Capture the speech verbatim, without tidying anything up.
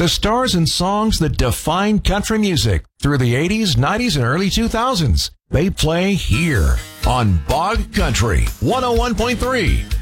The stars and songs that define country music through the eighties, nineties, and early two thousands. They play here on Bog Country one oh one point three.